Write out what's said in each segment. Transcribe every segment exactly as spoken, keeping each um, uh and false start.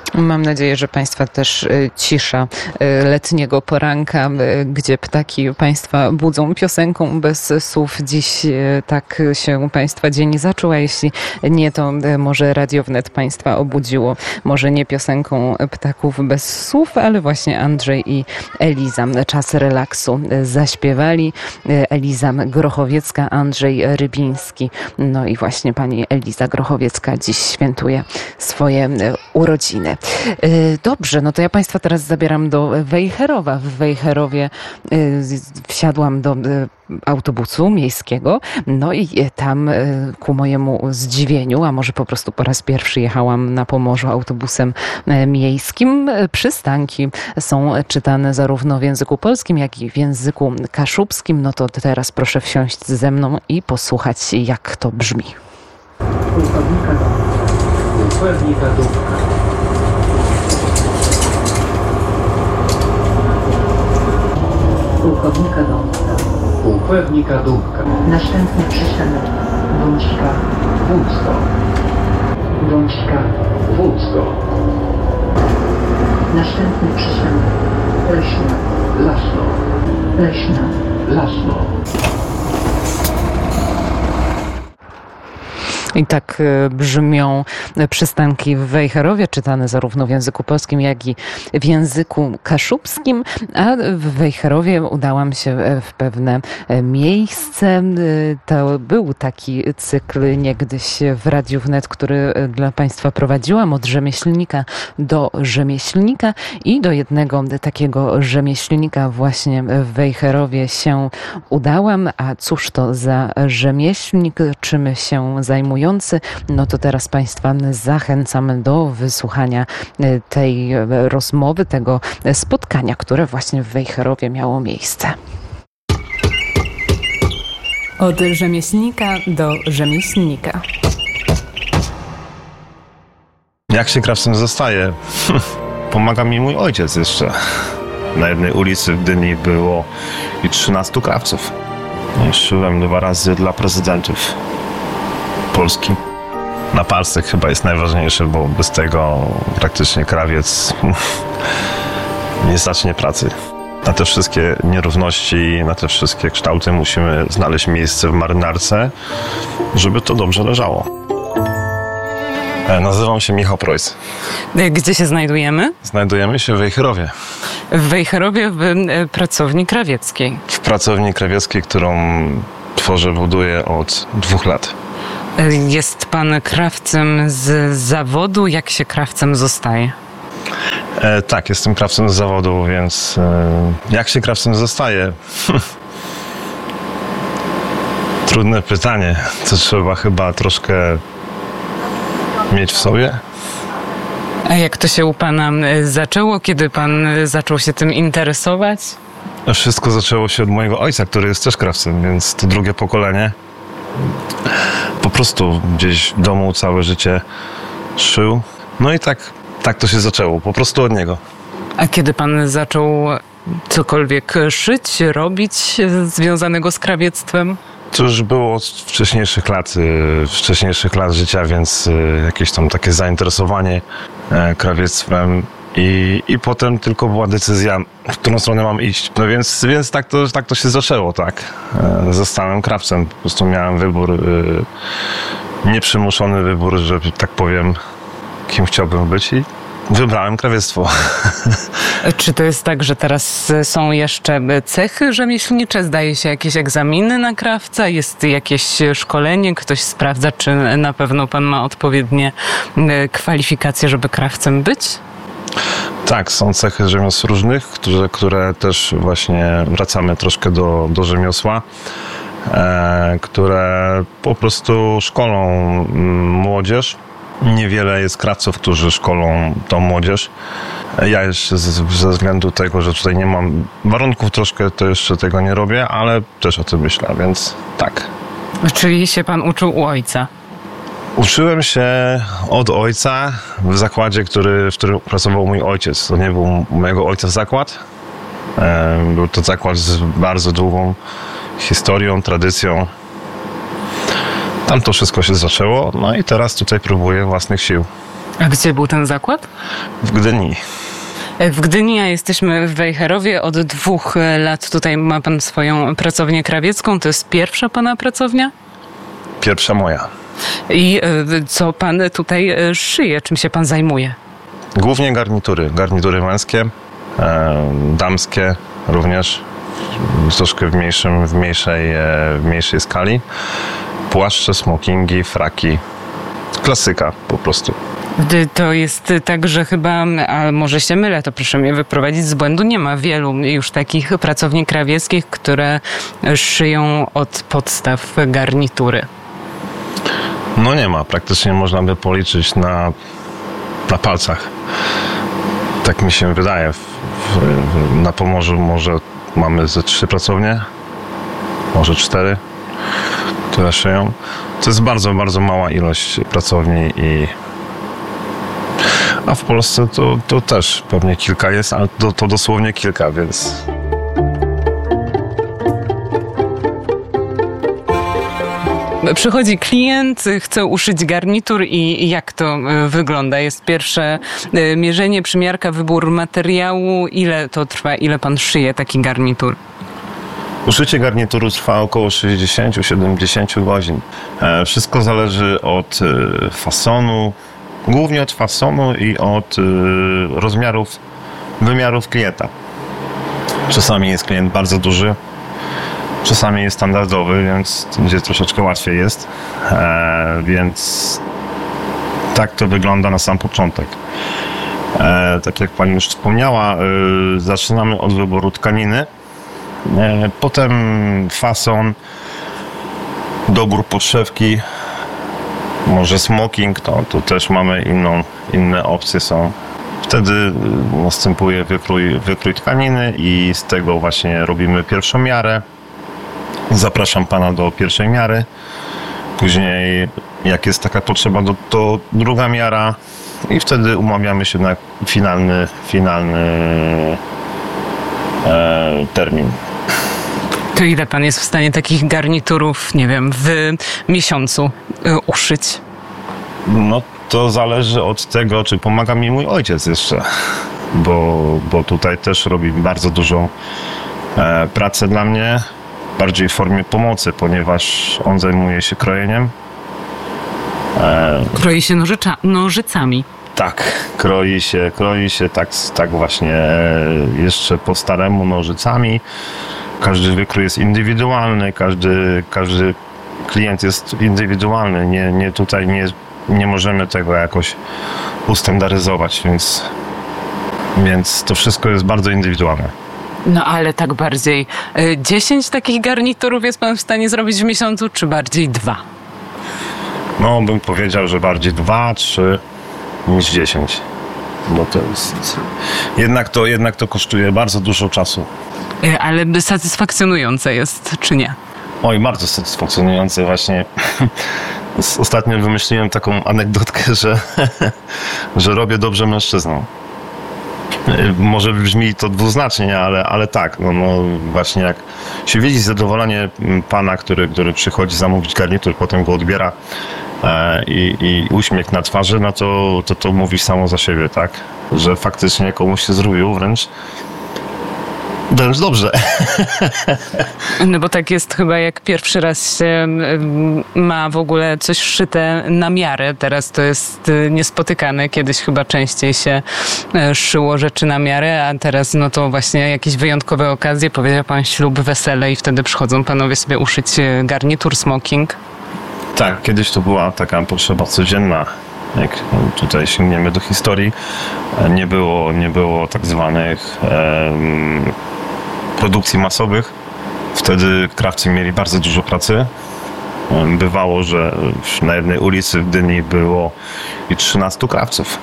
Mam nadzieję, że Państwa też cisza letniego poranka, gdzie ptaki Państwa budzą piosenką bez słów. Dziś tak się Państwa dzień zaczął, a jeśli nie, to może Radio Wnet Państwa obudziło. Może nie piosenką ptaków bez słów, ale właśnie Andrzej i Eliza Czas relaksu zaśpiewali. Eliza Grochowiecka, Andrzej Rybiński. No i właśnie pani Eliza Grochowiecka dziś świętuje swoje urodziny. Dobrze, no to ja Państwa teraz zabieram do Wejherowa. W Wejherowie wsiadłam do autobusu miejskiego, no i tam ku mojemu zdziwieniu, a może po prostu po raz pierwszy jechałam na Pomorzu autobusem miejskim. Przystanki są czytane zarówno w języku polskim, jak i w języku kaszubskim. No to teraz proszę wsiąść ze mną i posłuchać, jak to brzmi. Pułkownika Dąbka. Pułkownika Dąbka. Pułkownika Dąbka. Pułkownika Dąbka. Następny przystanek Wączka. Wódzko. Wączka. Wódzko. Następny przystanek Leśna. Lasno. Leśna. Lasno. I tak brzmią przystanki w Wejherowie, czytane zarówno w języku polskim, jak i w języku kaszubskim. A w Wejherowie udałam się w pewne miejsce. To był taki cykl niegdyś w Radiu Wnet, który dla Państwa prowadziłam, od rzemieślnika do rzemieślnika, i do jednego takiego rzemieślnika właśnie w Wejherowie się udałam. A cóż to za rzemieślnik, czym się zajmuje? No to teraz Państwa zachęcam do wysłuchania tej rozmowy, tego spotkania, które właśnie w Wejherowie miało miejsce. Od rzemieślnika do rzemieślnika. Jak się krawcem zostaje? Pomaga mi mój ojciec jeszcze. Na jednej ulicy w Gdyni było i trzynastu krawców. Szyłem dwa razy dla prezydentów Polski. Na palcach chyba jest najważniejsze, bo bez tego praktycznie krawiec nie zacznie pracy. Na te wszystkie nierówności, na te wszystkie kształty musimy znaleźć miejsce w marynarce, żeby to dobrze leżało. Nazywam się Michał Preuss. Gdzie się znajdujemy? Znajdujemy się w Wejherowie. W Wejherowie, w pracowni krawieckiej. W pracowni krawieckiej, którą tworzę, buduję od dwóch lat. Jest pan krawcem z zawodu. Jak się krawcem zostaje? E, tak, jestem krawcem z zawodu, więc e, jak się krawcem zostaje? Trudne pytanie. To trzeba chyba troszkę mieć w sobie. A jak to się u pana zaczęło? Kiedy pan zaczął się tym interesować? Wszystko zaczęło się od mojego ojca, który jest też krawcem, więc to drugie pokolenie. Po prostu gdzieś w domu całe życie szył. No i tak, tak to się zaczęło, po prostu od niego. A kiedy pan zaczął cokolwiek szyć, robić związanego z krawiectwem? To już było od wcześniejszych lat, wcześniejszych lat życia, więc jakieś tam takie zainteresowanie krawiectwem. I, I potem tylko była decyzja, w którą stronę mam iść. No więc, więc tak, to, tak to się zaczęło, tak. Zostałem krawcem. Po prostu miałem wybór, yy, nieprzymuszony wybór, że tak powiem, kim chciałbym być, i wybrałem krawiectwo. Czy to jest tak, że teraz są jeszcze cechy rzemieślnicze? Zdaje się jakieś egzaminy na krawca? Jest jakieś szkolenie? Ktoś sprawdza, czy na pewno pan ma odpowiednie kwalifikacje, żeby krawcem być? Tak, są cechy rzemiosł różnych, które, które też właśnie wracamy troszkę do, do rzemiosła, e, które po prostu szkolą młodzież. Niewiele jest krawców, którzy szkolą tą młodzież. Ja jeszcze ze, ze względu tego, że tutaj nie mam warunków troszkę, to jeszcze tego nie robię, ale też o tym myślę, więc tak. Czyli się pan uczył u ojca? Uczyłem się od ojca w zakładzie, który, w którym pracował mój ojciec. To nie był mojego ojca zakład. Był to zakład z bardzo długą historią, tradycją. Tam to wszystko się zaczęło, no i teraz tutaj próbuję własnych sił. A gdzie był ten zakład? W Gdyni. W Gdyni, a jesteśmy w Wejherowie. Od dwóch lat tutaj ma pan swoją pracownię krawiecką. To jest pierwsza pana pracownia? Pierwsza moja. I co pan tutaj szyje? Czym się pan zajmuje? Głównie garnitury. Garnitury męskie, e, damskie również. Troszkę w, mniejszym, w, mniejszej, e, w mniejszej skali. Płaszcze, smokingi, fraki. Klasyka po prostu. To jest tak, że chyba, a może się mylę, to proszę mnie wyprowadzić z błędu, nie ma wielu już takich pracowni krawieckich, które szyją od podstaw garnitury. No nie ma. Praktycznie można by policzyć na, na palcach. Tak mi się wydaje. W, w, na Pomorzu może mamy ze trzy pracownie, może cztery, które szyją. To jest bardzo, bardzo mała ilość pracowni i a w Polsce to, to też pewnie kilka jest, ale to, to dosłownie kilka, więc... Przychodzi klient, chce uszyć garnitur i jak to wygląda? Jest pierwsze mierzenie, przymiarka, wybór materiału. Ile to trwa? Ile pan szyje taki garnitur? Uszycie garnituru trwa około sześćdziesiąt do siedemdziesięciu godzin. Wszystko zależy od fasonu, głównie od fasonu i od rozmiarów, wymiarów klienta. Czasami jest klient bardzo duży, czasami jest standardowy, więc gdzie troszeczkę łatwiej jest. Więc tak to wygląda na sam początek. Tak jak pani już wspomniała, zaczynamy od wyboru tkaniny. Potem fason, dobór podszewki, może smoking, to, to też mamy inną, inne opcje są. Wtedy następuje wykrój, wykrój tkaniny i z tego właśnie robimy pierwszą miarę. Zapraszam pana do pierwszej miary. Później jak jest taka potrzeba, to, to druga miara i wtedy umawiamy się na finalny, finalny e, termin. To ile pan jest w stanie takich garniturów, nie wiem, w miesiącu y, uszyć? No to zależy od tego, czy pomaga mi mój ojciec jeszcze, bo, bo tutaj też robi bardzo dużą e, pracę dla mnie, bardziej w formie pomocy, ponieważ on zajmuje się krojeniem. E, Kroi się nożycza, nożycami. Tak, kroi się, kroi się tak, tak właśnie e, jeszcze po staremu nożycami. Każdy wykrój jest indywidualny, każdy, każdy klient jest indywidualny. Nie, nie tutaj nie, nie możemy tego jakoś ustandaryzować, więc, więc to wszystko jest bardzo indywidualne. No ale tak bardziej. dziesięć takich garniturów jest pan w stanie zrobić w miesiącu, czy bardziej dwa? No bym powiedział, że bardziej dwa, trzy niż dziesięć. Bo to jest... Jednak to, jednak to kosztuje bardzo dużo czasu. Ale satysfakcjonujące jest, czy nie? Oj, bardzo satysfakcjonujące właśnie. Ostatnio wymyśliłem taką anegdotkę, że, że robię dobrze mężczyznom. Może brzmi to dwuznacznie, ale, ale tak. No, no właśnie jak się widzi zadowolenie pana, który, który przychodzi zamówić garnitur, potem go odbiera e, i, i uśmiech na twarzy, no to, to to mówi samo za siebie, tak? Że faktycznie komuś się zrobiło wręcz Wręcz dobrze. No bo tak jest chyba jak pierwszy raz się ma w ogóle coś szyte na miarę. Teraz to jest niespotykane. Kiedyś chyba częściej się szyło rzeczy na miarę, a teraz no to właśnie jakieś wyjątkowe okazje. Powiedział pan ślub, wesele i wtedy przychodzą panowie sobie uszyć garnitur, smoking. Tak, kiedyś to była taka potrzeba codzienna. Jak tutaj sięgniemy do historii, nie było, nie było tak zwanych em, produkcji masowych. Wtedy krawcy mieli bardzo dużo pracy. Bywało, że na jednej ulicy w Gdyni było i trzynastu krawców.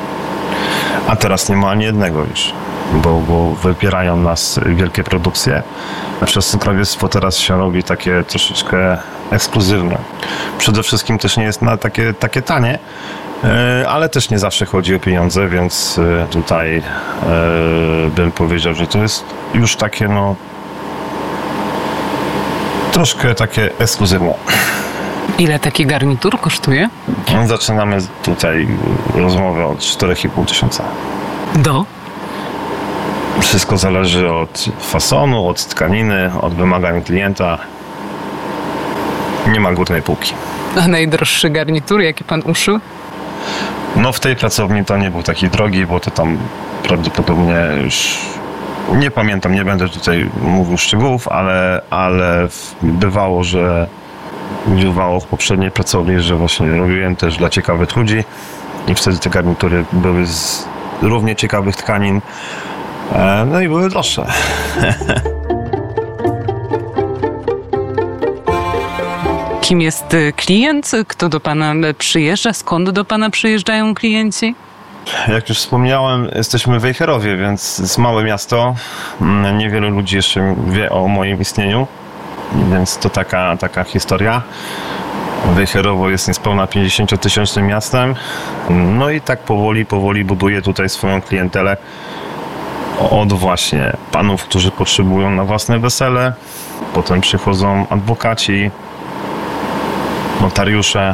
A teraz nie ma ani jednego już, bo, bo wypierają nas wielkie produkcje. Przez to krawiectwo teraz się robi takie troszeczkę ekskluzywne. Przede wszystkim też nie jest na takie, takie tanie, ale też nie zawsze chodzi o pieniądze, więc tutaj bym powiedział, że to jest już takie no troszkę takie ekskluzywne. Ile taki garnitur kosztuje? Zaczynamy tutaj rozmowę od czterech i pół tysiąca. Do? Wszystko zależy od fasonu, od tkaniny, od wymagań klienta. Nie ma górnej półki. A najdroższy garnitur, jaki pan uszył? No w tej pracowni to nie był taki drogi, bo to tam prawdopodobnie już nie pamiętam, nie będę tutaj mówił szczegółów, ale, ale bywało, że bywało w poprzedniej pracowni, że właśnie robiłem też dla ciekawych ludzi i wtedy te garnitury były z równie ciekawych tkanin, no i były droższe. Kim jest klient? Kto do pana przyjeżdża? Skąd do pana przyjeżdżają klienci? Jak już wspomniałem, jesteśmy w Wejherowie, więc jest małe miasto. Niewielu ludzi jeszcze wie o moim istnieniu, więc to taka, taka historia. Wejherowo jest niespełna pięćdziesięciotysięcznym miastem. No i tak powoli, powoli buduje tutaj swoją klientelę od właśnie panów, którzy potrzebują na własne wesele. Potem przychodzą adwokaci, notariusze,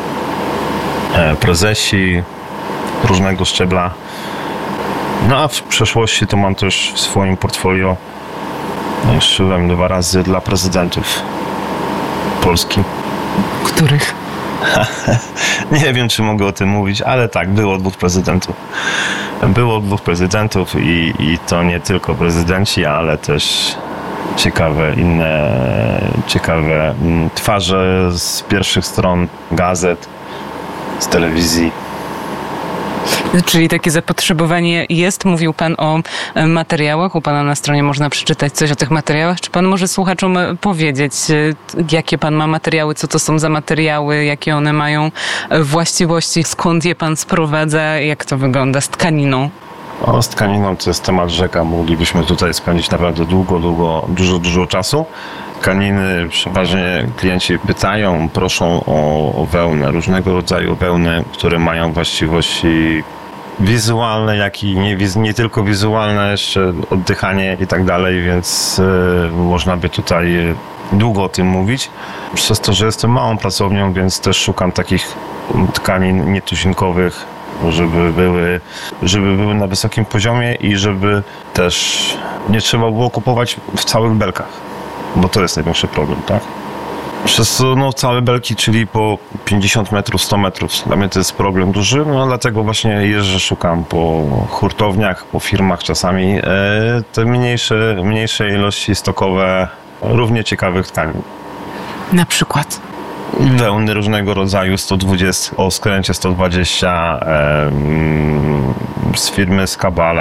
prezesi różnego szczebla. No a w przeszłości to mam też w swoim portfolio, szyłem dwa razy dla prezydentów Polski. Których? Nie wiem, czy mogę o tym mówić, ale tak, było dwóch prezydentów. Było dwóch prezydentów i, i to nie tylko prezydenci, ale też ciekawe inne, ciekawe twarze z pierwszych stron gazet, z telewizji. Czyli takie zapotrzebowanie jest. Mówił pan o materiałach. U pana na stronie można przeczytać coś o tych materiałach. Czy pan może słuchaczom powiedzieć, jakie pan ma materiały, co to są za materiały, jakie one mają właściwości, skąd je pan sprowadza, jak to wygląda z tkaniną? O, z tkaniną to jest temat rzeka. Moglibyśmy tutaj spędzić naprawdę długo, długo, dużo, dużo czasu. Tkaniny przeważnie klienci pytają, proszą o, o wełnę, różnego rodzaju wełny, które mają właściwości wizualne, jak i nie, nie tylko wizualne, jeszcze oddychanie i tak dalej, więc y, można by tutaj długo o tym mówić. Przez to, że jestem małą pracownią, więc też szukam takich tkanin nietuzinkowych, żeby były, żeby były na wysokim poziomie i żeby też nie trzeba było kupować w całych belkach, bo to jest największy problem, tak? Przez no, całe belki, czyli po pięćdziesiąt metrów, sto metrów. Dla mnie to jest problem duży, no dlatego właśnie jeżdżę, szukam po hurtowniach, po firmach czasami e, te mniejsze, mniejsze ilości stokowe, równie ciekawych tkanin. Na przykład? Wełny różnego rodzaju, sto dwadzieścia, o skręcie sto dwadzieścia, e, z firmy Skabala.